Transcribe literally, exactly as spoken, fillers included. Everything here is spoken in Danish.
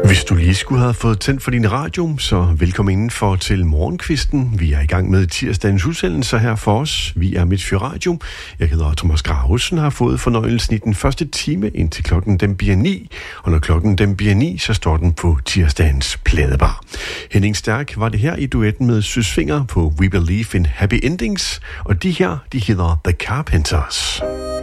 Hvis du lige skulle have fået tændt for din radio, så velkommen indenfor til Morgenkvisten. Vi er i gang med tirsdagens udsendelse her for os. Vi er Midtfyr Radio. Jeg hedder Thomas Gravesen, har fået fornøjelsen i den første time indtil klokken den bliver ni. Og når klokken den bliver ni, så står den på tirsdagens pladebar. Henning Stærk var det her i duetten med Søs Fenger på We Believe in Happy Endings. Og de her, de hedder The Carpenters.